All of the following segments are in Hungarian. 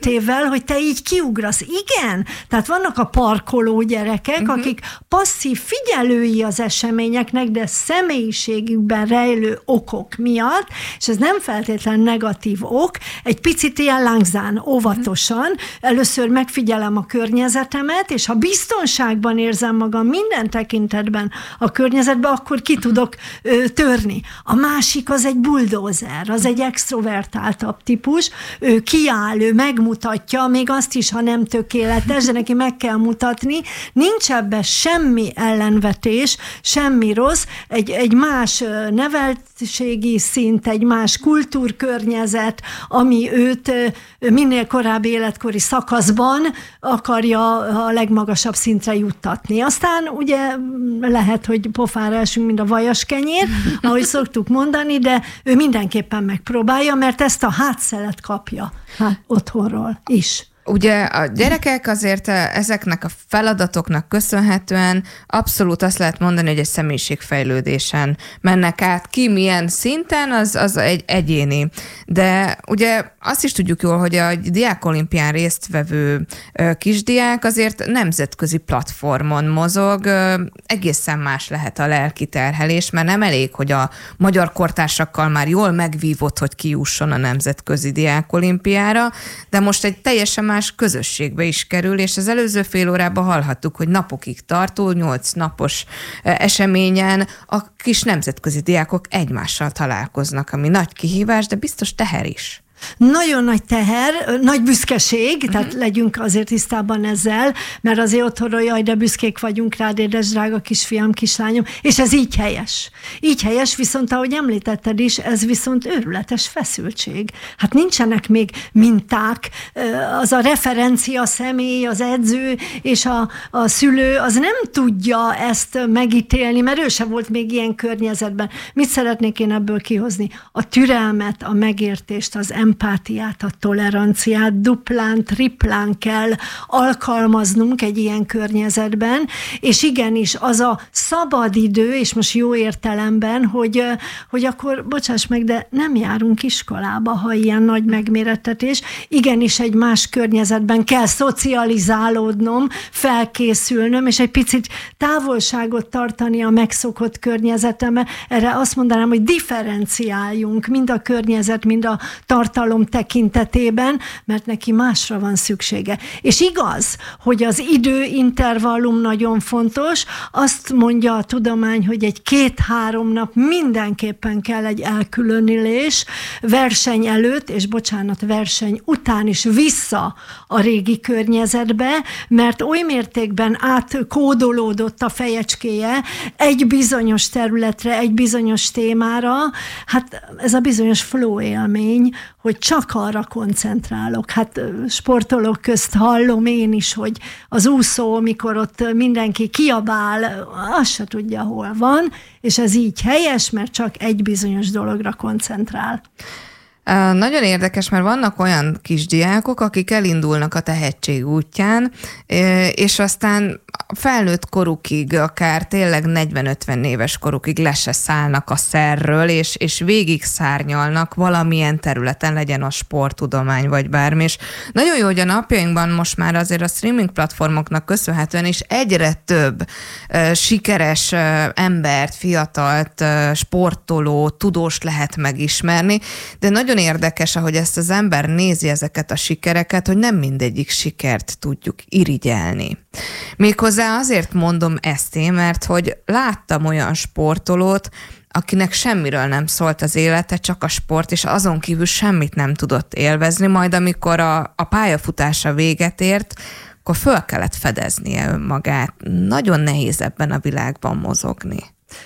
életével, hogy te így kiugrasz. Igen, tehát vannak a parkoló gyerekek, akik passzív figyelői az eseményeknek, de személyiségükben rejlő okok miatt, és ez nem feltétlen negatív ok, egy picit ilyen langzán, óvatosan, először megfigyelem a környezetemet, és ha biztonságban érzem magam minden tekintetben a környezetben, akkor ki tudok törni. A másik az egy buldózer, az egy extrovertáltabb típus, ő kiáll, ő megmutatja, még azt is, ha nem tökéletes, de neki meg kell mutatni. Nincs ebben semmi ellenvetés, semmi rossz, egy más neveltségi szint, egy más kultúrkörnyezet, ami őt minél korábbi életkori szakaszban akarja a legmagasabb szintre juttatni. Aztán ugye lehet, hogy pofára esünk, mint a vajaskenyér, ahogy szoktuk mondani, de ő mindenképpen megpróbálja, mert ezt a hátszelet kapja otthonról is. Ugye a gyerekek azért ezeknek a feladatoknak köszönhetően abszolút azt lehet mondani, hogy egy személyiségfejlődésen mennek át. Ki milyen szinten, az egy egyéni. De ugye azt is tudjuk jól, hogy a diákolimpián résztvevő kisdiák azért nemzetközi platformon mozog, egészen más lehet a lelki terhelés, mert nem elég, hogy a magyar kortársakkal már jól megvívott, hogy kijusson a nemzetközi diákolimpiára, de most egy teljesen más közösségbe is kerül, és az előző fél órában hallhattuk, hogy napokig tartó, 8 napos eseményen a kis nemzetközi diákok egymással találkoznak, ami nagy kihívás, de biztos teher is. Nagyon nagy teher, nagy büszkeség, tehát legyünk azért tisztában ezzel, mert azért otthonról, jaj, de büszkék vagyunk rád, édes drága kisfiam, kislányom, és ez így helyes. Így helyes, viszont ahogy említetted is, ez viszont őrületes feszültség. Hát nincsenek még minták, az a referencia személy, az edző és a szülő, az nem tudja ezt megítélni, mert ő se volt még ilyen környezetben. Mit szeretnék én ebből kihozni? A türelmet, a megértést, az empátiát, a toleranciát duplán, triplán kell alkalmaznunk egy ilyen környezetben, és igenis az a szabadidő, és most jó értelemben, hogy akkor, bocsáss meg, de nem járunk iskolába, ha ilyen nagy megmérettetés, igenis egy más környezetben kell szocializálódnom, felkészülnöm, és egy picit távolságot tartani a megszokott környezetemmel. Erre azt mondanám, hogy differenciáljunk mind a környezet, mind a tartalom tekintetében, mert neki másra van szüksége. És igaz, hogy az időintervallum nagyon fontos, azt mondja a tudomány, hogy egy 2-3 nap mindenképpen kell egy elkülönülés, verseny előtt, és bocsánat, verseny után is vissza a régi környezetbe, mert oly mértékben átkódolódott a fejecskéje egy bizonyos területre, egy bizonyos témára, hát ez a bizonyos flow élmény, hogy csak arra koncentrálok. Hát sportolók közt hallom én is, hogy az úszó, mikor ott mindenki kiabál, azt se tudja, hol van, és ez így helyes, mert csak egy bizonyos dologra koncentrál. Nagyon érdekes, mert vannak olyan kisdiákok, akik elindulnak a tehetség útján, és aztán felnőtt korukig, akár tényleg 40-50 éves korukig le se szállnak a szerről, és végig szárnyalnak valamilyen területen, legyen a sporttudomány, vagy bármi. És nagyon jó, hogy a napjainkban most már azért a streaming platformoknak köszönhetően is egyre több sikeres embert, fiatalt, sportoló, tudóst lehet megismerni, de nagyon érdekes, ahogy ezt az ember nézi ezeket a sikereket, hogy nem mindegyik sikert tudjuk irigyelni. Méghozzá azért mondom ezt én, mert hogy láttam olyan sportolót, akinek semmiről nem szólt az élete, csak a sport, és azon kívül semmit nem tudott élvezni, majd amikor a pályafutása véget ért, akkor föl kellett fedeznie önmagát. Nagyon nehéz ebben a világban mozogni.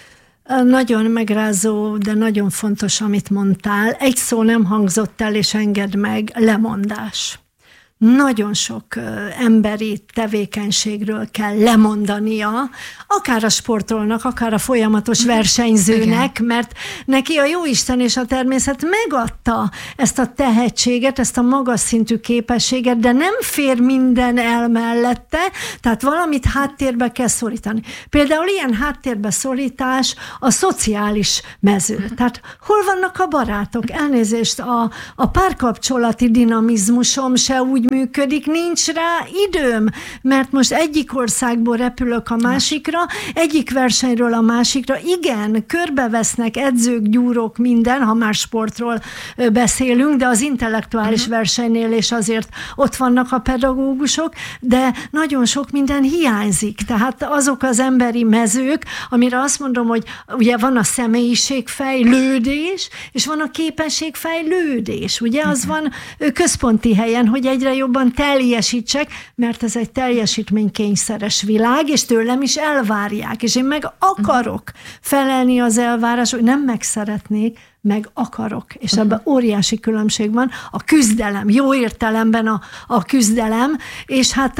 Nagyon megrázó, de nagyon fontos, amit mondtál. Egy szó nem hangzott el, és engedd meg, lemondás. Nagyon sok emberi tevékenységről kell lemondania, akár a sportolónak, akár a folyamatos versenyzőnek, igen, mert neki a jóisten és a természet megadta ezt a tehetséget, ezt a magas szintű képességet, de nem fér minden el mellette, tehát valamit háttérbe kell szorítani. Például ilyen háttérbe szorítás a szociális mező. Tehát hol vannak a barátok? Elnézést, a párkapcsolati dinamizmusom se úgy működik, nincs rá időm, mert most egyik országból repülök a másikra, egyik versenyről a másikra. Igen, körbevesznek edzők, gyúrok, minden, ha már sportról beszélünk, de az intellektuális versenynél és azért ott vannak a pedagógusok, de nagyon sok minden hiányzik. Tehát azok az emberi mezők, amire azt mondom, hogy ugye van a személyiségfejlődés, és van a képességfejlődés. Ugye az van központi helyen, hogy egyre jobban teljesítsek, mert ez egy teljesítménykényszeres világ, és tőlem is elvárják, és én meg akarok felelni az elvárások, nem meg szeretnék, meg akarok. És ebben óriási különbség van. A küzdelem, jó értelemben a küzdelem, és hát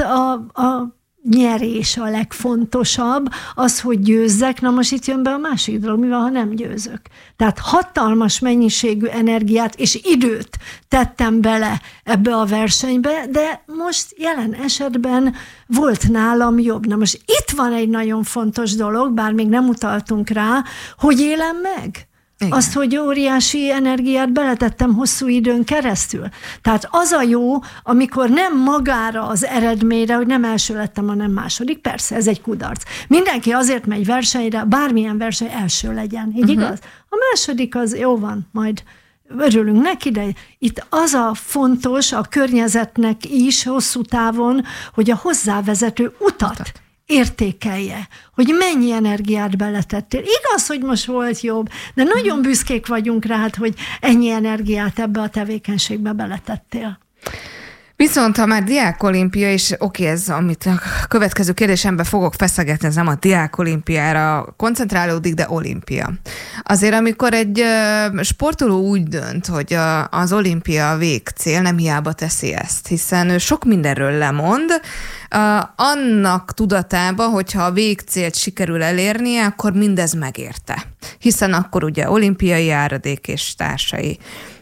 a nyerés a legfontosabb, az, hogy győzzek. Na most itt jön be a másik dolog, mi van, ha nem győzök. Tehát hatalmas mennyiségű energiát és időt tettem bele ebbe a versenybe, de most jelen esetben volt nálam jobb. Na most itt van egy nagyon fontos dolog, bár még nem utaltunk rá, hogy élem meg. Igen. Azt, hogy óriási energiát beletettem hosszú időn keresztül. Tehát az a jó, amikor nem magára az eredményre, hogy nem első lettem, hanem második, persze, ez egy kudarc. Mindenki azért megy versenyre, bármilyen verseny első legyen, így igaz? A második az jó van, majd örülünk neki, de itt az a fontos a környezetnek is hosszú távon, hogy a hozzávezető utat értékelje, hogy mennyi energiát beletettél. Igaz, hogy most volt jobb, de nagyon büszkék vagyunk rá, hogy ennyi energiát ebbe a tevékenységbe beletettél. Viszont ha már diákolimpia, és oké, ez, amit a következő kérdésemben fogok feszegetni, ez nem a diákolimpiára koncentrálódik, de olimpia. Azért, amikor egy sportoló úgy dönt, hogy az olimpia a végcél, nem hiába teszi ezt, hiszen ő sok mindenről lemond, annak tudatában, hogyha a végcélt sikerül elérnie, akkor mindez megérte. Hiszen akkor ugye olimpiai járadék és társai.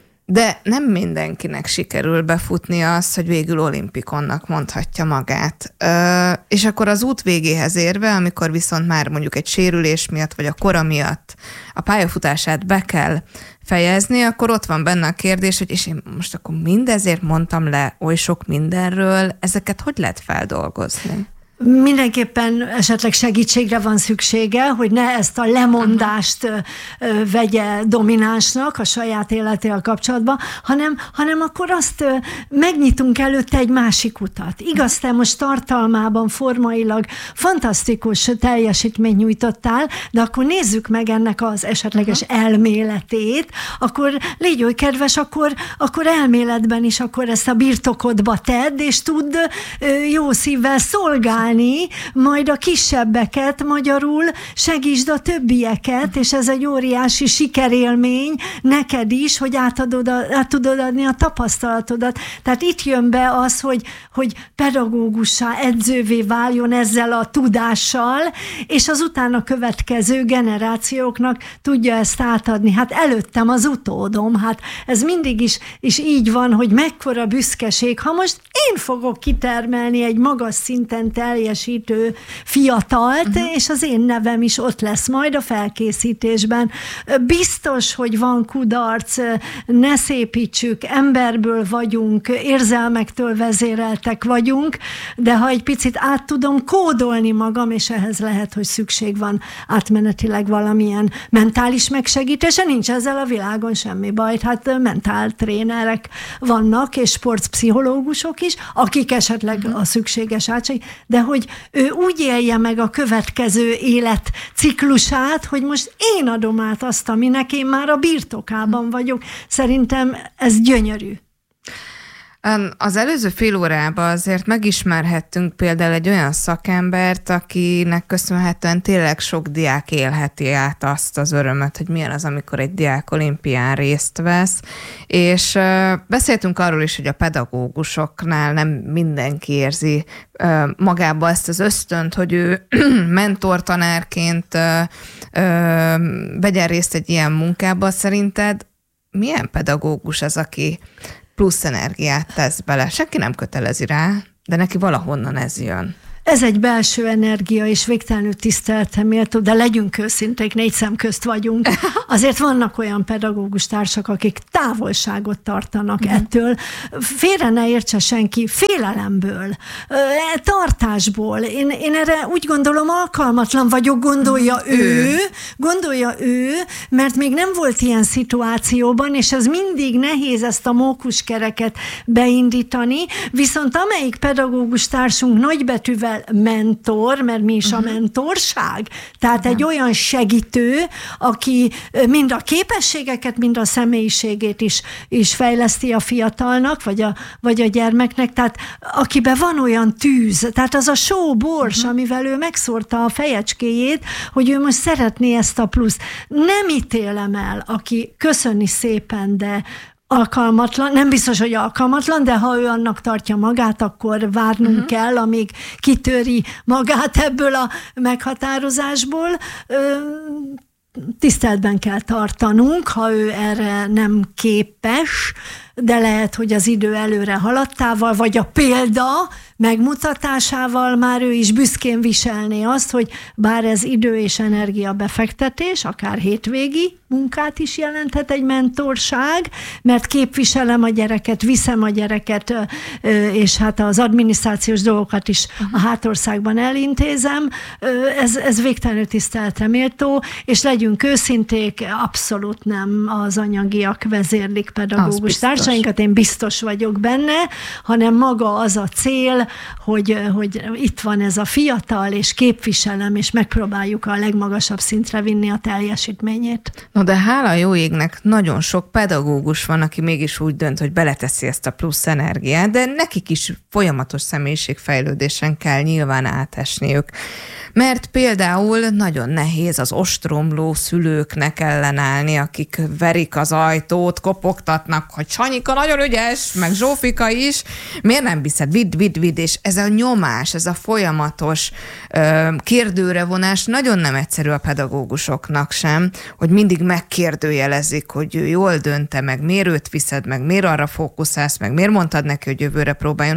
De nem mindenkinek sikerül befutni azt, hogy végül olimpikonnak mondhatja magát. És akkor az út végéhez érve, amikor viszont már mondjuk egy sérülés miatt, vagy a kora miatt a pályafutását be kell fejezni, akkor ott van benne a kérdés, hogy és én most akkor mindezért mondtam le oly sok mindenről, ezeket hogy lehet feldolgozni? Mindenképpen esetleg segítségre van szüksége, hogy ne ezt a lemondást vegye dominánsnak a saját életével kapcsolatban, hanem akkor azt megnyitunk előtte egy másik utat. Igaz, te most tartalmában, formailag fantasztikus teljesítményt nyújtottál, de akkor nézzük meg ennek az esetleges elméletét, akkor légy oly kedves, akkor elméletben is akkor ezt a birtokodba tedd, és tudd jó szívvel szolgálni, majd a kisebbeket, magyarul segítsd a többieket, és ez egy óriási sikerélmény neked is, hogy át tudod adni a tapasztalatodat. Tehát itt jön be az, hogy pedagógussá, edzővé váljon ezzel a tudással, és az utána következő generációknak tudja ezt átadni. Hát előttem az utódom, hát ez mindig is így van, hogy mekkora büszkeség, ha most én fogok kitermelni egy magas szinten teljesítő fiatalt, és az én nevem is ott lesz majd a felkészítésben. Biztos, hogy van kudarc, ne szépítsük, emberből vagyunk, érzelmektől vezéreltek vagyunk, de ha egy picit át tudom kódolni magam, és ehhez lehet, hogy szükség van átmenetileg valamilyen mentális megsegítése, nincs ezzel a világon semmi baj, hát mentáltrénerek vannak, és sportpszichológusok is, akik esetleg a szükséges átség, de hogy ő úgy élje meg a következő életciklusát, hogy most én adom át azt, aminek én már a birtokában vagyok. Szerintem ez gyönyörű. Az előző fél órában azért megismerhettünk például egy olyan szakembert, akinek köszönhetően tényleg sok diák élheti át azt az örömet, hogy milyen az, amikor egy diák olimpián részt vesz, és beszéltünk arról is, hogy a pedagógusoknál nem mindenki érzi magába ezt az ösztönt, hogy ő mentortanárként vegyen részt egy ilyen munkába. Szerinted milyen pedagógus az, aki plusz energiát tesz bele? Senki nem kötelezi rá, de neki valahonnan ez jön. Ez egy belső energia, és végtelenül tiszteletre méltó, de legyünk őszinték, 4 szem közt vagyunk. Azért vannak olyan pedagógus társak, akik távolságot tartanak ettől. Félre ne értse senki, félelemből, tartásból. Én erre úgy gondolom, alkalmatlan vagyok, gondolja ő, mert még nem volt ilyen szituációban, és ez mindig nehéz ezt a mókuskereket beindítani, viszont amelyik pedagógus társunk nagybetűvel mentor, mert mi is a mentorság, tehát egy olyan segítő, aki mind a képességeket, mind a személyiségét is fejleszti a fiatalnak, vagy a gyermeknek, tehát akiben van olyan tűz, tehát az a sóbors, amivel ő megszórta a fejecskéjét, hogy ő most szeretné ezt a plusz. Nem ítélem el, aki köszöni szépen, de alkalmatlan, nem biztos, hogy alkalmatlan, de ha ő annak tartja magát, akkor várnunk kell, amíg kitöri magát ebből a meghatározásból. Tiszteletben kell tartanunk, ha ő erre nem képes, de lehet, hogy az idő előre haladtával, vagy a példa megmutatásával már ő is büszkén viselné azt, hogy bár ez idő és energia befektetés, akár hétvégi munkát is jelenthet egy mentorság, mert képviselem a gyereket, viszem a gyereket, és hát az adminisztrációs dolgokat is a hátországban elintézem. Ez végtelenül tiszteletre méltó, és legyünk őszinték, abszolút nem az anyagiak vezérlik pedagógus társainkat, én biztos vagyok benne, hanem maga az a cél, hogy itt van ez a fiatal, és képviselem, és megpróbáljuk a legmagasabb szintre vinni a teljesítményét. No, de hála jó égnek nagyon sok pedagógus van, aki mégis úgy dönt, hogy beleteszi ezt a plusz energiát, de nekik is folyamatos személyiségfejlődésen kell nyilván átesniük. Mert például nagyon nehéz az ostromló szülőknek ellenállni, akik verik az ajtót, kopogtatnak, hogy Sanyika nagyon ügyes, meg Zsófika is, miért nem viszed, vidd, és ez a nyomás, ez a folyamatos kérdőre vonás nagyon nem egyszerű a pedagógusoknak sem, hogy mindig megkérdőjelezik, hogy ő jól dönte meg, miért őt viszed meg, miért arra fókuszálsz meg, miért mondtad neki, hogy jövőre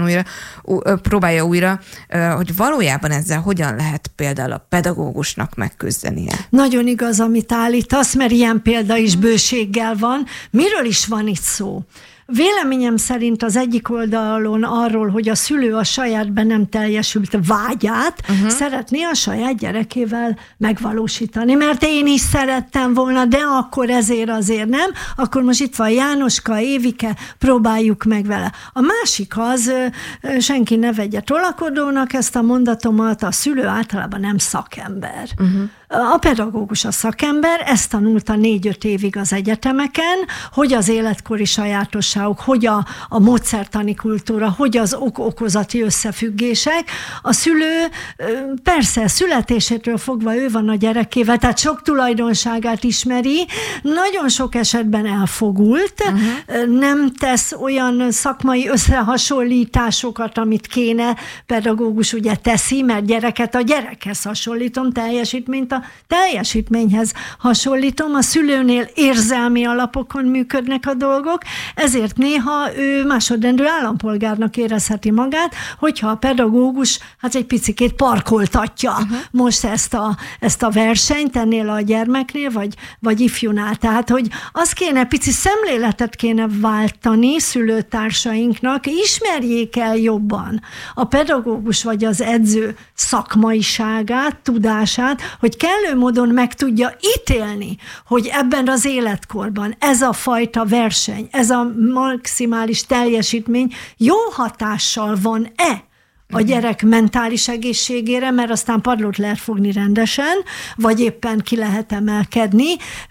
próbálja újra, hogy valójában ezzel hogyan lehet például a pedagógusnak megküzdenie. Nagyon igaz, amit állítasz, mert ilyen példa is bőséggel van. Miről is van itt szó? Véleményem szerint az egyik oldalon arról, hogy a szülő a saját be nem teljesült vágyát szeretné a saját gyerekével megvalósítani, mert én is szerettem volna, de akkor ezért azért nem, akkor most itt van Jánoska, Évike, próbáljuk meg vele. A másik az, senki ne vegye tolakodónak ezt a mondatomat, a szülő általában nem szakember. A pedagógus a szakember, ezt tanulta 4-5 évig az egyetemeken, hogy az életkori sajátosságok, hogy a módszertani kultúra, hogy az ok-okozati összefüggések. A szülő persze születésétől fogva ő van a gyerekével, tehát sok tulajdonságát ismeri, nagyon sok esetben elfogult, nem tesz olyan szakmai összehasonlításokat, amit kéne, pedagógus ugye teszi, mert gyereket a gyerekhez hasonlítom, teljesítményt a teljesítményhez hasonlítom, a szülőnél érzelmi alapokon működnek a dolgok, ezért néha ő másodrendű állampolgárnak érezheti magát, hogyha a pedagógus hát egy picikét parkoltatja most ezt a versenyt ennél a gyermeknél, vagy ifjúnál. Tehát, hogy az kéne, pici szemléletet kéne váltani szülőtársainknak, ismerjék el jobban a pedagógus vagy az edző szakmaiságát, tudását, hogy kellő módon meg tudja ítélni, hogy ebben az életkorban ez a fajta verseny, ez a maximális teljesítmény jó hatással van-e a gyerek mentális egészségére, mert aztán padlót lehet fogni rendesen, vagy éppen ki lehet emelkedni,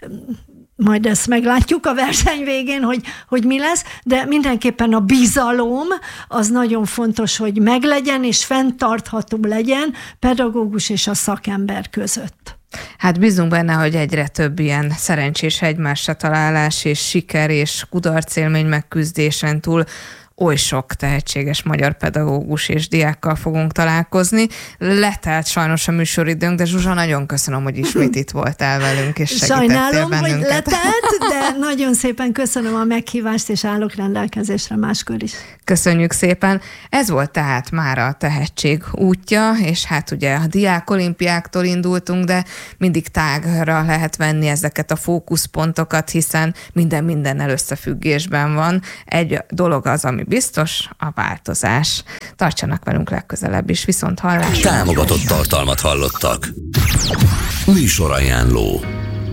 majd ezt meglátjuk a verseny végén, hogy mi lesz, de mindenképpen a bizalom az nagyon fontos, hogy meglegyen és fenntartható legyen pedagógus és a szakember között. Hát bízunk benne, hogy egyre több ilyen szerencsés egymásra találás és siker és kudarcélmény megküzdésen túl oly sok tehetséges magyar pedagógus és diákkal fogunk találkozni. Letelt sajnos a műsoridőnk, de Zsuzsa, nagyon köszönöm, hogy ismét itt voltál velünk, és segítettél Sajnálom, bennünket. hogy letelt, de nagyon szépen köszönöm a meghívást, és állok rendelkezésre máskor is. Köszönjük szépen. Ez volt tehát már a tehetség útja, és hát ugye a diákolimpiáktól indultunk, de mindig tágra lehet venni ezeket a fókuszpontokat, hiszen minden mindennel összefüggésben van. Egy dolog az, ami biztos, a változás. Tartsanak velünk legközelebb is, viszont hallásra. Támogatott tartalmat hallottak. Műsorajánló.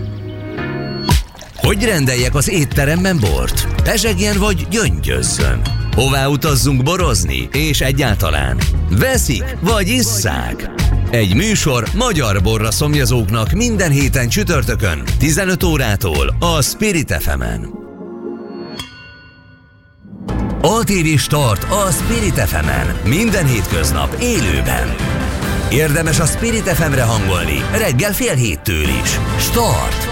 Hogy rendeljek az étteremben bort? Pezsegjen vagy gyöngyözzön? Hová utazzunk borozni? És egyáltalán veszik vagy isszák? Egy műsor magyar borra szomjazóknak minden héten csütörtökön 15 órától a Spirit FM-en. ATV Start a Spirit FM-en minden hétköznap élőben. Érdemes a Spirit FM-re hangolni reggel 6:30 is. Start!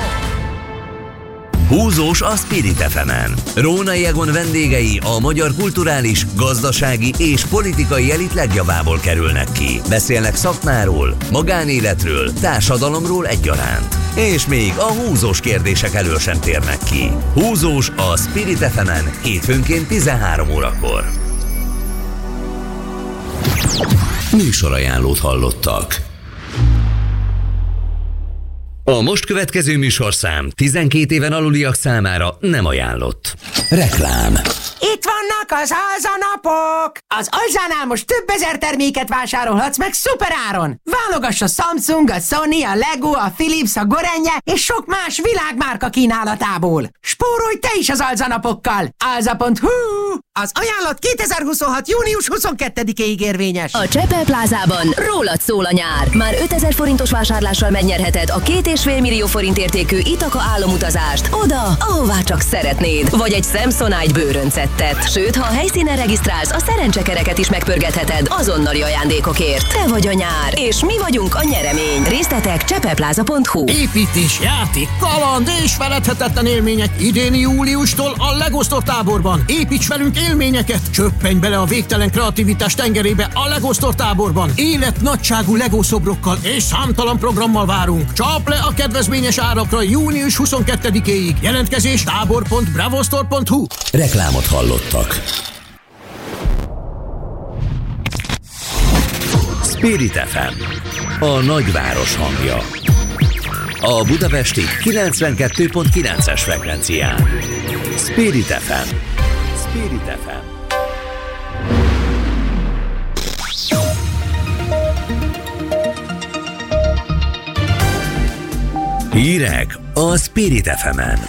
Húzós a Spirit FM-en. Rónai Egon vendégei a magyar kulturális, gazdasági és politikai elit legjavából kerülnek ki. Beszélnek szakmáról, magánéletről, társadalomról egyaránt. És még a húzós kérdések elől sem térnek ki. Húzós a Spirit FM-en hétfőnként 13 órakor. Műsorajánlót hallottak. A most következő műsorszám 12 éven aluliak számára nem ajánlott. Reklám. Itt vannak az alzanapok! Az Alzánál most több ezer terméket vásárolhatsz meg szuperáron! Válogass a Samsung, a Sony, a Lego, a Philips, a Gorenje és sok más világmárka kínálatából! Spórolj te is az alzanapokkal! Alza.hu! Az ajánlat 2026. június 22-ig érvényes. A Csepel Plázában rólad szól a nyár. Már 5000 forintos vásárlással megnyerheted a 2,5 millió forint értékű Ithaca álomutazást oda, ahová csak szeretnéd. Vagy egy Samsonite bőröncettet. Sőt, ha a helyszínen regisztrálsz, a szerencsekereket is megpörgetheted azonnali ajándékokért. Te vagy a nyár, és mi vagyunk a nyeremény. Részletek csepelpláza.hu. Építés, játék, kaland és feledhetetlen élmények idéni júliustól a LEGO Store táborban. Építs velünk élményeket, csöppenj bele a végtelen kreativitás tengerébe a LEGO Store táborban. Életnagyságú LEGO szobrokkal és számtalan programmal várunk. Csap le a kedvezményes árakra június 22-éig. Jelentkezés tábor.bravostore.hu. Reklámot hallottak. Spirit FM, a nagyváros hangja. A budapesti 92.9-es frekvencián. Spirit FM. Spirit FM. Hírek a Spirit FM-en.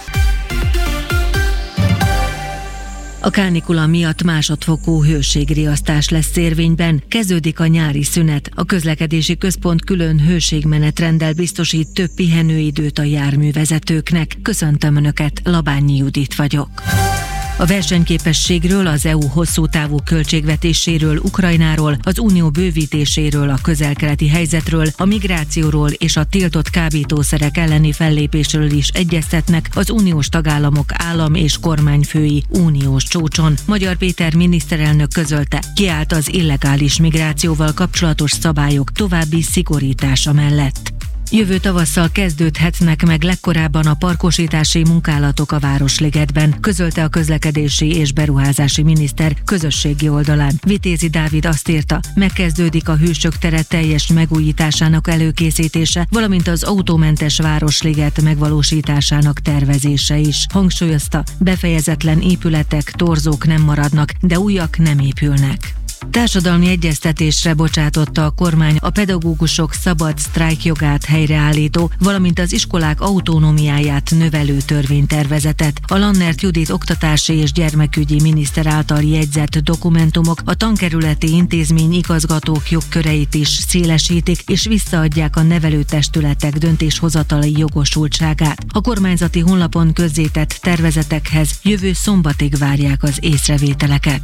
A kánikula miatt másodfokú hőségriasztás lesz érvényben. Kezdődik a nyári szünet. A közlekedési központ külön hőségmenetrenddel biztosít több pihenőidőt a járművezetőknek. Köszöntöm Önöket, Labányi Judit vagyok. A versenyképességről, az EU hosszú távú költségvetéséről, Ukrajnáról, az unió bővítéséről, a közel-keleti helyzetről, a migrációról és a tiltott kábítószerek elleni fellépésről is egyeztetnek az uniós tagállamok állam- és kormányfői uniós csúcson. Magyar Péter miniszterelnök közölte, kiállt az illegális migrációval kapcsolatos szabályok további szigorítása mellett. Jövő tavasszal kezdődhetnek meg legkorábban a parkosítási munkálatok a Városligetben, közölte a közlekedési és beruházási miniszter közösségi oldalán. Vitézi Dávid azt írta, megkezdődik a Hősök tere teljes megújításának előkészítése, valamint az autómentes Városliget megvalósításának tervezése is. Hangsúlyozta, befejezetlen épületek, torzók nem maradnak, de újak nem épülnek. Társadalmi egyeztetésre bocsátotta a kormány a pedagógusok szabad sztrájkjogát helyreállító, valamint az iskolák autonómiáját növelő törvénytervezetet. A Lannert Judit oktatási és gyermekügyi miniszter által jegyzett dokumentumok a tankerületi intézmény igazgatók jogköreit is szélesítik, és visszaadják a nevelőtestületek döntéshozatali jogosultságát. A kormányzati honlapon közzétett tervezetekhez jövő szombatig várják az észrevételeket.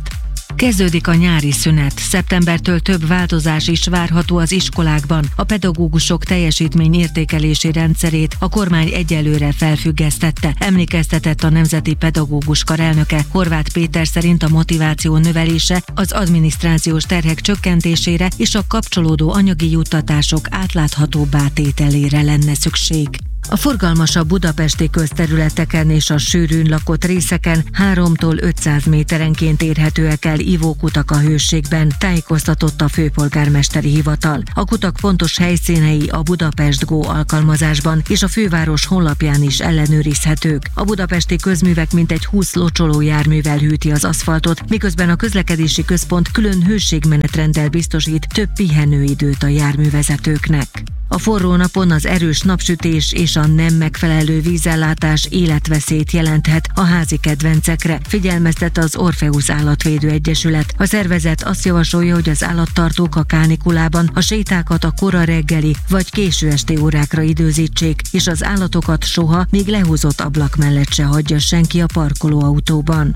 Kezdődik a nyári szünet. Szeptembertől több változás is várható az iskolákban. A pedagógusok teljesítményértékelési rendszerét a kormány egyelőre felfüggesztette. Emlékeztetett a Nemzeti Pedagógus Kar elnöke. Horváth Péter szerint a motiváció növelése, az adminisztrációs terhek csökkentésére és a kapcsolódó anyagi juttatások átláthatóbbá tételére lenne szükség. A forgalmasabb budapesti közterületeken és a sűrűn lakott részeken 3-tól 500 méterenként érhetőek el ivókutak a Hőségben, tájékoztatott a főpolgármesteri hivatal. A kutak pontos helyszínei a Budapest Go alkalmazásban és a főváros honlapján is ellenőrizhetők. A budapesti közművek mintegy 20 locsolójárművel hűti az aszfaltot, miközben a közlekedési központ külön hőségmenetrenddel biztosít több pihenőidőt a járművezetőknek. A forró napon az erős napsütés és a nem megfelelő vízellátás életveszélyt jelenthet a házi kedvencekre, figyelmeztet az Orpheus Állatvédő Egyesület. A szervezet azt javasolja, hogy az állattartók a kánikulában a sétákat a kora reggeli vagy késő esti órákra időzítsék, és az állatokat soha még lehúzott ablak mellett se hagyja senki a parkolóautóban.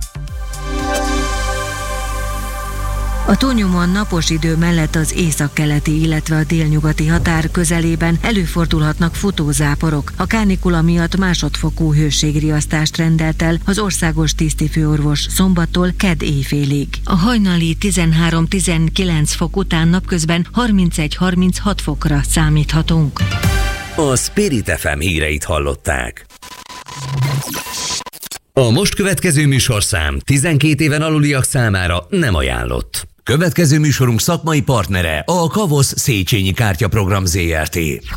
A túlnyomóan napos idő mellett az északkeleti, illetve a délnyugati határ közelében előfordulhatnak futózáporok. A kánikula miatt másodfokú hőségriasztást rendelt el az országos tisztifőorvos szombattól kedd éjfélig. A hajnali 13-19 fok után napközben 31-36 fokra számíthatunk. A Spirit FM híreit hallották. A most következő műsorszám 12 éven aluliak számára nem ajánlott. Következő műsorunk szakmai partnere a Kavosz Széchenyi Kártyaprogram Zrt.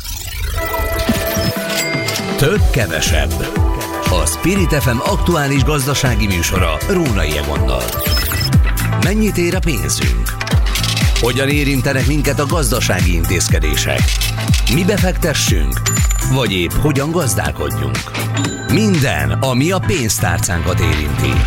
Több kevesebb. A Spirit FM aktuális gazdasági műsora Rónai Egonnal. Mennyit ér a pénzünk? Hogyan érintenek minket a gazdasági intézkedések? Mibe fektessünk? Vagy épp hogyan gazdálkodjunk? Minden, ami a pénztárcánkat érinti.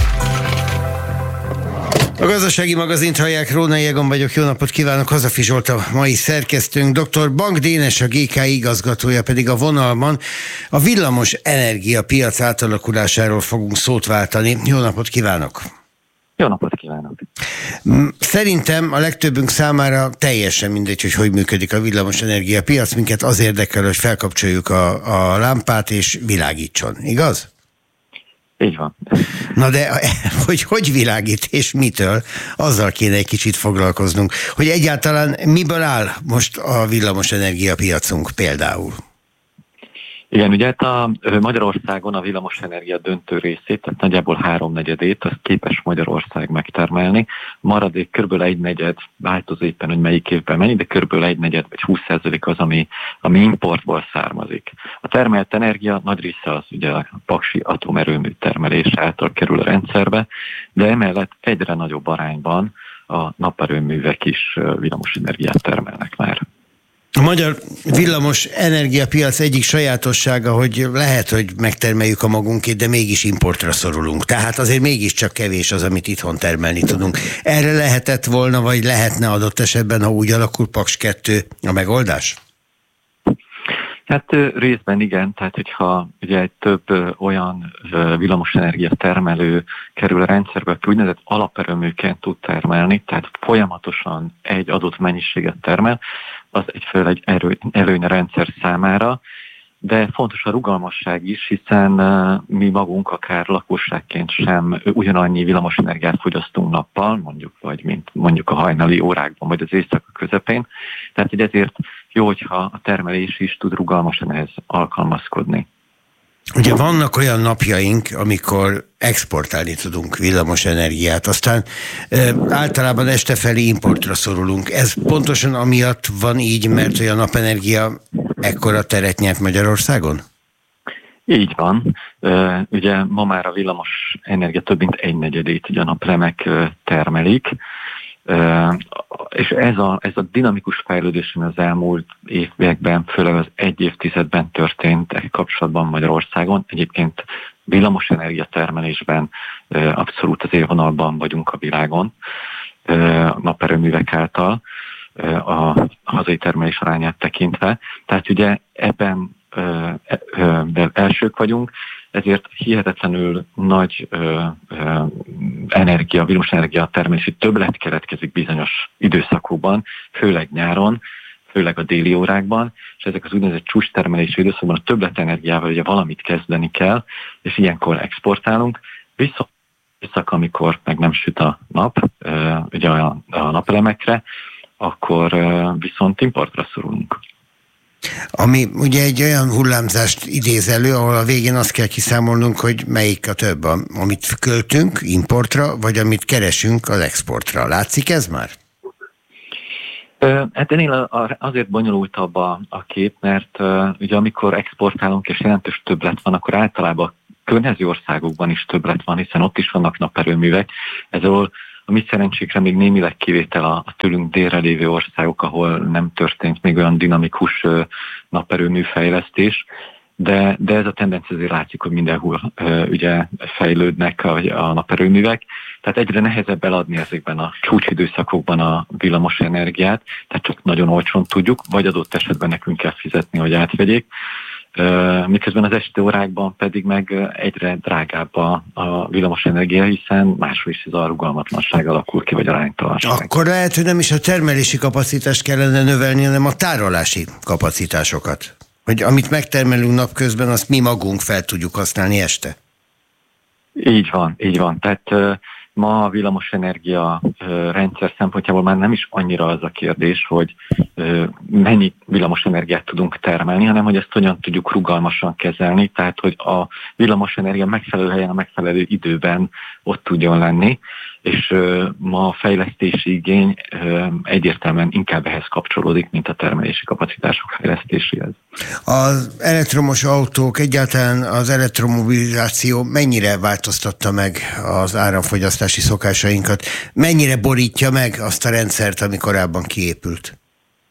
A gazdasági magazint hallják, Rónai Egon vagyok, jó napot kívánok, Hazafi Zsolt a mai szerkesztőnk, dr. Bank Dénes, a GKI igazgatója pedig a vonalban. A villamos energiapiac átalakulásáról fogunk szót váltani. Jó napot kívánok! Jó napot kívánok! Szerintem a legtöbbünk számára teljesen mindegy, hogy működik a villamos energiapiac, minket az érdekel, hogy felkapcsoljuk a lámpát és világítson, igaz? Így van. Na de hogy világít és mitől, azzal kéne egy kicsit foglalkoznunk, hogy egyáltalán miből áll most a villamos energiapiacunk például? Igen, ugye a Magyarországon a villamosenergia döntő részét, tehát nagyjából 3/4 az képes Magyarország megtermelni. Maradék körülbelül 1/4, változó éppen, hogy melyik évben mennyi, de körülbelül 1/4 vagy 20% az, ami importból származik. A termelt energia nagy része az ugye a paksi atomerőmű termelés által kerül a rendszerbe, de emellett egyre nagyobb arányban a naperőművek is villamosenergiát termelnek már. A magyar villamos energiapiac egyik sajátossága, hogy lehet, hogy megtermeljük a magunkét, de mégis importra szorulunk. Tehát azért mégiscsak kevés az, amit itthon termelni tudunk. Erre lehetett volna, vagy lehetne adott esetben, ha úgy alakul Paks 2 a megoldás? Hát részben igen, tehát hogyha ugye egy több olyan villamosenergia termelő kerül a rendszerbe, aki úgynevezett alaperőműként tud termelni, tehát folyamatosan egy adott mennyiséget termel, az egyfelől egy előny a rendszer számára, de fontos a rugalmasság is, hiszen mi magunk akár lakosságként sem ugyanannyi villamosenergiát fogyasztunk nappal, mondjuk a hajnali órákban, vagy az éjszaka közepén, tehát hogy ezért jó, hogyha a termelés is tud rugalmasan ehhez alkalmazkodni. Ugye vannak olyan napjaink, amikor exportálni tudunk villamosenergiát, aztán általában este felé importra szorulunk. Ez pontosan amiatt van így, mert hogy a napenergia ekkora teret nyert Magyarországon? Így van. Ugye ma már a villamos energia több mint 1/4 ugye a napelemek termelik, és ez a dinamikus fejlődés, ami az elmúlt években, főleg az egy évtizedben történt kapcsolatban Magyarországon. Egyébként villamosenergia termelésben abszolút az élvonalban vagyunk a világon, a naperőművek által, a hazai termelés arányát tekintve. Tehát ugye ebben elsők vagyunk, ezért hihetetlenül nagy villamosenergia termelési többlet keletkezik bizonyos időszakokban, főleg nyáron, főleg a déli órákban, és ezek az úgynevezett csúcstermelési időszakban a többletenergiával ugye valamit kezdeni kell, és ilyenkor exportálunk, viszont amikor meg nem süt a nap, ugye a napelemekre, akkor viszont importra szorulunk. Ami ugye egy olyan hullámzást idéz elő, ahol a végén azt kell kiszámolnunk, hogy melyik a több, amit költünk importra, vagy amit keresünk az exportra. Látszik ez már? Hát ennél azért bonyolultabb a kép, mert ugye amikor exportálunk és jelentős többlet van, akkor általában a környező országokban is többlet van, hiszen ott is vannak naperőművek. Ezzel a mi szerencsénkre még némileg kivétel a tőlünk délre lévő országok, ahol nem történt még olyan dinamikus naperőmű fejlesztés, de ez a tendencia azért látszik, hogy mindenhol ugye fejlődnek a naperőművek, tehát egyre nehezebb eladni ezekben a csúcsidőszakokban a villamos energiát, tehát csak nagyon olcsón tudjuk, vagy adott esetben nekünk kell fizetni, hogy átvegyék. Miközben az esti órákban pedig meg egyre drágább a villamosenergia, hiszen máshol is ez a rugalmatlanság alakul ki, vagy aránytalanság. Akkor lehet, hogy nem is a termelési kapacitást kellene növelni, hanem a tárolási kapacitásokat. Hogy amit megtermelünk napközben, azt mi magunk fel tudjuk használni este. Így van. Tehát ma a villamosenergia rendszer szempontjából már nem is annyira az a kérdés, hogy mennyi villamosenergiát tudunk termelni, hanem hogy ezt hogyan tudjuk rugalmasan kezelni, tehát hogy a villamosenergia megfelelő helyen, a megfelelő időben ott tudjon lenni, és ma a fejlesztési igény egyértelműen inkább ehhez kapcsolódik, mint a termelési kapacitások fejlesztéséhez. Az elektromos autók, egyáltalán az elektromobilizáció mennyire változtatta meg az áramfogyasztási szokásainkat? Mennyire borítja meg azt a rendszert, ami korábban kiépült?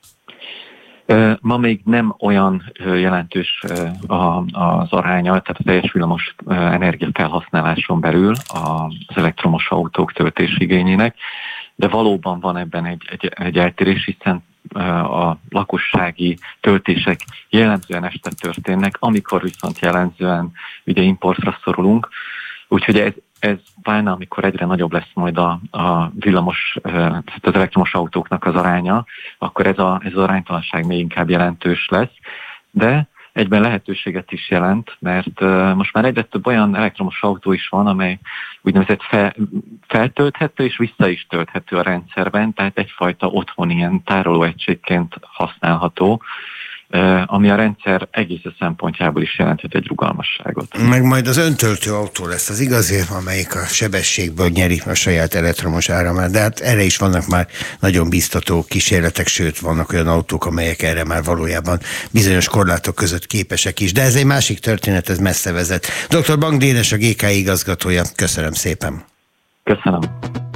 Ma még nem olyan jelentős az aránya, tehát a teljes villamos energia felhasználáson belül az elektromos autók töltési igényének, de valóban van ebben egy eltérés, hiszen a lakossági töltések jellemzően este történnek, amikor viszont jellemzően ugye importra szorulunk, úgyhogy ez válna, amikor egyre nagyobb lesz majd a villamos, az elektromos autóknak az aránya, akkor ez az aránytalanság még inkább jelentős lesz, de egyben lehetőséget is jelent, mert most már egyre több olyan elektromos autó is van, amely úgynevezett feltölthető és vissza is tölthető a rendszerben, tehát egyfajta otthon ilyen tárolóegységként használható, ami a rendszer egész szempontjából is jelenthet egy rugalmasságot. Meg majd az öntöltő autó lesz az igazi, amelyik a sebességből nyeri a saját elektromos áramát, de hát erre is vannak már nagyon biztató kísérletek, sőt vannak olyan autók, amelyek erre már valójában bizonyos korlátok között képesek is, de ez egy másik történet, ez messze vezet. Dr. Bang Dénes, a GKI igazgatója, köszönöm szépen. Köszönöm.